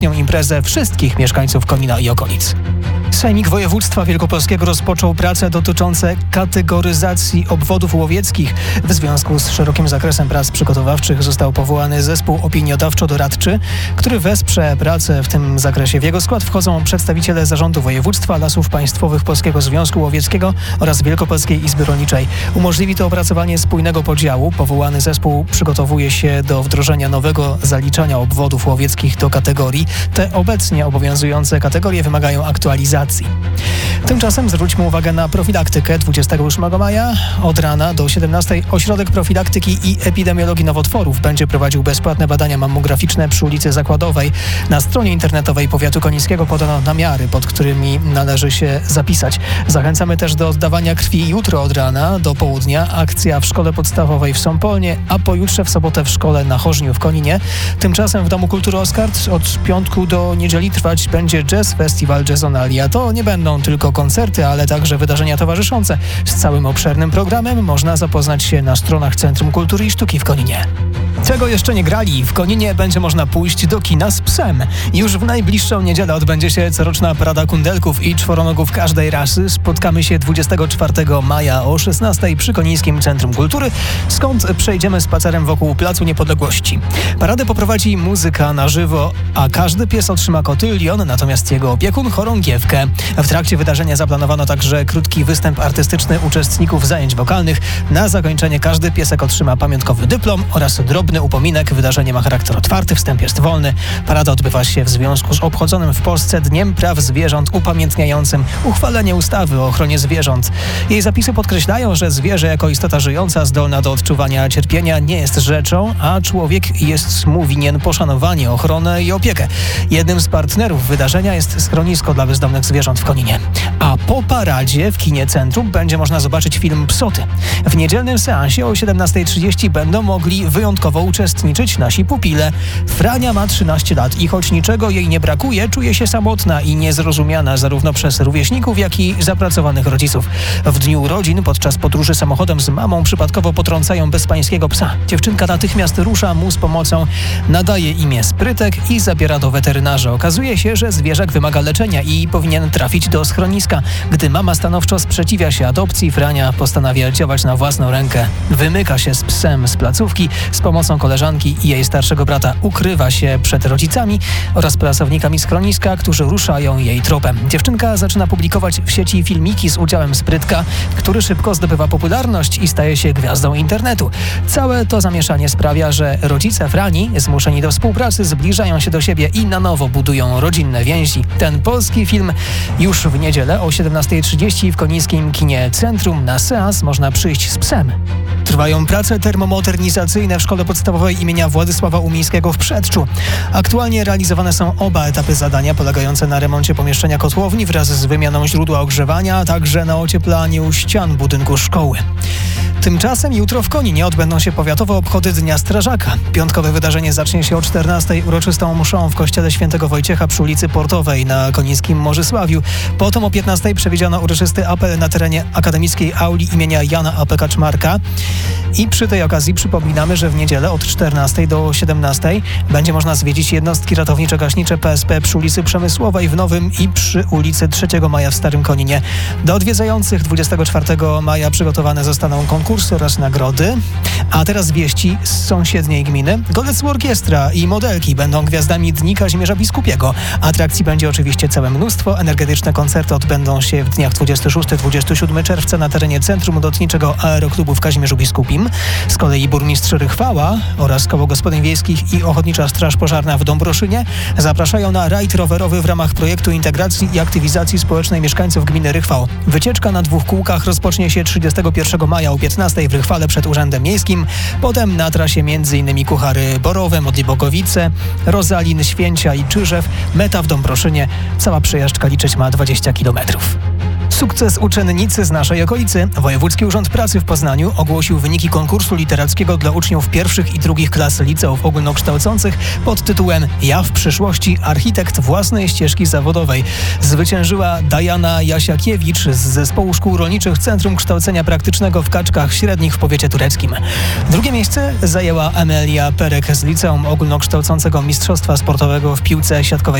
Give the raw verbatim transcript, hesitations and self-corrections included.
imprezę wszystkich mieszkańców Konina i okolic. Sejmik Województwa Wielkopolskiego rozpoczął prace dotyczące kategoryzacji obwodów łowieckich. W związku z szerokim zakresem prac przygotowawczych został powołany zespół opiniodawczo-doradczy, który wesprze prace w tym zakresie. W jego skład wchodzą przedstawiciele Zarządu Województwa, Lasów Państwowych, Polskiego Związku Łowieckiego oraz Wielkopolskiej Izby Rolniczej. Umożliwi to opracowanie spójnego podziału. Powołany zespół przygotowuje się do wdrożenia nowego zaliczania obwodów łowieckich do kategorii. Te obecnie obowiązujące kategorie wymagają aktualizacji. Tymczasem zwróćmy uwagę na profilaktykę. dwudziestego ósmego maja od rana do siedemnastej Ośrodek Profilaktyki i Epidemiologii Nowotworów będzie prowadził bezpłatne badania mammograficzne przy ulicy Zakładowej. Na stronie internetowej Powiatu Konińskiego podano namiary, pod którymi należy się zapisać. Zachęcamy też do oddawania krwi jutro od rana do południa. Akcja w Szkole Podstawowej w Sąpolnie, a pojutrze w sobotę w szkole na Chorzniu w Koninie. Tymczasem w Domu Kultury Oskard od piątku do niedzieli trwać będzie Jazz Festival Jazzonalia. To nie będą tylko koncerty, ale także wydarzenia towarzyszące. Z całym obszernym programem można zapoznać się na stronach Centrum Kultury i Sztuki w Koninie. Czego jeszcze nie grali? W Koninie będzie można pójść do kina z psem. Już w najbliższą niedzielę odbędzie się coroczna parada kundelków i czworonogów każdej rasy. Spotkamy się dwudziestego czwartego maja o szesnastej przy Konińskim Centrum Kultury, skąd przejdziemy spacerem wokół Placu Niepodległości. Paradę poprowadzi muzyka na żywo, a każdy pies otrzyma kotylion, natomiast jego opiekun chorągiewkę. W trakcie wydarzenia zaplanowano także krótki występ artystyczny uczestników zajęć wokalnych. Na zakończenie każdy piesek otrzyma pamiątkowy dyplom oraz drobny upominek. Wydarzenie ma charakter otwarty, wstęp jest wolny. Parada odbywa się w związku z obchodzonym w Polsce Dniem Praw Zwierząt upamiętniającym uchwalenie ustawy o ochronie zwierząt. Jej zapisy podkreślają, że zwierzę jako istota żyjąca zdolna do odczuwania cierpienia nie jest rzeczą, a człowiek jest mu winien poszanowanie, ochronę i opiekę. Jednym z partnerów wydarzenia jest schronisko dla bezdomnych zwierząt w Koninie. A po paradzie w kinie Centrum będzie można zobaczyć film Psoty. W niedzielnym seansie o siedemnastej trzydzieści będą mogli wyjątkowo uczestniczyć nasi pupile. Frania ma trzynaście lat i choć niczego jej nie brakuje, czuje się samotna i niezrozumiana zarówno przez rówieśników, jak i zapracowanych rodziców. W dniu urodzin podczas podróży samochodem z mamą przypadkowo potrącają bezpańskiego psa. Dziewczynka natychmiast rusza mu z pomocą, nadaje imię Sprytek i zabiera do weterynarza. Okazuje się, że zwierzak wymaga leczenia i powinien trafić do schroniska. Gdy mama stanowczo sprzeciwia się adopcji, Frania postanawia działać na własną rękę. Wymyka się z psem z placówki, z pomocą koleżanki i jej starszego brata ukrywa się przed rodzicami oraz pracownikami schroniska, którzy ruszają jej tropem. Dziewczynka zaczyna publikować w sieci filmiki z udziałem Sprytka, który szybko zdobywa popularność i staje się gwiazdą internetu. Całe to zamieszanie sprawia, że rodzice Frani, zmuszeni do współpracy, zbliżają się do siebie i na nowo budują rodzinne więzi. Ten polski film już w niedzielę o siedemnastej trzydzieści w konińskim kinie Centrum. Na seans można przyjść z psem. Trwają prace termomodernizacyjne w Szkole Podstawowej imienia Władysława Umińskiego w Przedczu. Aktualnie realizowane są oba etapy zadania polegające na remoncie pomieszczenia kotłowni wraz z wymianą źródła ogrzewania, a także na ocieplaniu ścian budynku szkoły. Tymczasem jutro w Koninie odbędą się powiatowe obchody Dnia Strażaka. Piątkowe wydarzenie zacznie się o czternastej uroczystą mszą w kościele Świętego Wojciecha przy ulicy Portowej na konińskim Morzysławiu. Potem o piętnastej przewidziano uroczysty apel na terenie akademickiej auli imienia Jana A P Kaczmarka. I przy tej okazji przypominamy, że w niedzielę od czternastej do siedemnastej będzie można zwiedzić jednostki ratowniczo-gaśnicze P S P przy ulicy Przemysłowej w Nowym i przy ulicy trzeciego maja w Starym Koninie. Do odwiedzających dwudziestego czwartego maja przygotowane zostaną konkursy oraz nagrody. A teraz wieści z sąsiedniej gminy. Golec Orkiestra i modelki będą gwiazdami Dni Kazimierza Biskupiego. Atrakcji będzie oczywiście całe mnóstwo. Energetyczne koncerty odbędą się w dniach dwudziestego szóstego do dwudziestego siódmego czerwca na terenie Centrum Lotniczego Aeroklubu w Kazimierzu Biskupim. Z kolei burmistrz Rychwała oraz Koło Gospodyń Wiejskich i Ochotnicza Straż Pożarna w Dąbroszynie zapraszają na rajd rowerowy w ramach projektu integracji i aktywizacji społecznej mieszkańców gminy Rychwał. Wycieczka na dwóch kółkach rozpocznie się trzydziestego pierwszego maja o piętnastej w Rychwale przed Urzędem Miejskim. Potem na trasie m.in. Kuchary Borowe, Modlibokowice, Rozalin, Święcia i Czyżew. Meta w Dąbroszynie. Cała przejażdżka liczyć ma dwadzieścia kilometrów. Sukces uczennicy z naszej okolicy. Wojewódzki Urząd Pracy w Poznaniu ogłosił wyniki konkursu literackiego dla uczniów pierwszych i drugich klas liceów ogólnokształcących pod tytułem „Ja w przyszłości. Architekt własnej ścieżki zawodowej”. Zwyciężyła Dajana Jasiakiewicz z Zespołu Szkół Rolniczych Centrum Kształcenia Praktycznego w Kaczkach Średnich w powiecie tureckim. Drugie miejsce zajęła Amelia Perek z Liceum Ogólnokształcącego Mistrzostwa Sportowego w piłce siatkowej